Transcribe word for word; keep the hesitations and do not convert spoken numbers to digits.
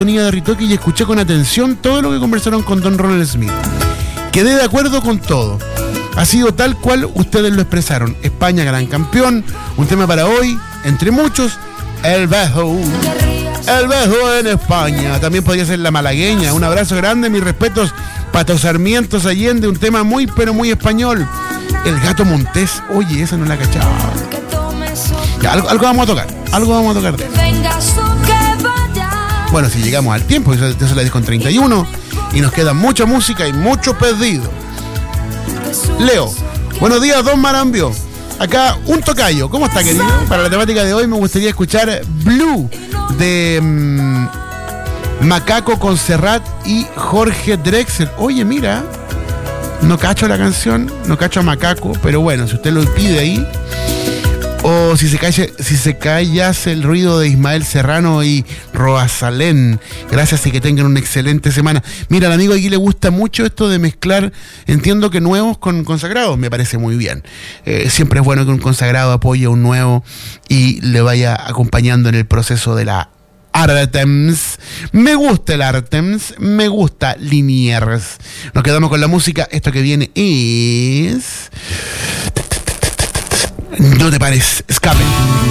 sintonía de Ritoque y escuché con atención todo lo que conversaron con Don Roland Smith. Quedé de acuerdo con todo. Ha sido tal cual ustedes lo expresaron. España gran campeón, un tema para hoy, entre muchos, el beso. El beso en España. También podría ser la malagueña. Un abrazo grande, mis respetos, Pato Sarmientos Allende, un tema muy pero muy español. El gato Montés, oye, esa no la cachaba. Ya, algo, algo vamos a tocar, algo vamos a tocar de eso. Bueno, si llegamos al tiempo, eso, eso la dijo en treinta y uno, y nos queda mucha música y mucho pedido. Leo, buenos días, don Marambio. Acá un tocayo, ¿cómo está, querido? Para la temática de hoy me gustaría escuchar Blue de mmm, Macaco con Serrat y Jorge Drexler. Oye, mira, no cacho la canción, no cacho a Macaco, pero bueno, si usted lo pide ahí. O si se calle, si se callase el ruido de Ismael Serrano y Roasalén. Gracias y que tengan una excelente semana. Mira, al amigo aquí le gusta mucho esto de mezclar, entiendo que nuevos con consagrados, me parece muy bien. Eh, siempre es bueno que un consagrado apoye a un nuevo y le vaya acompañando en el proceso de la Artems. Me gusta el Artems, me gusta Liniers. Nos quedamos con la música. Esto que viene es... No te pares, escape.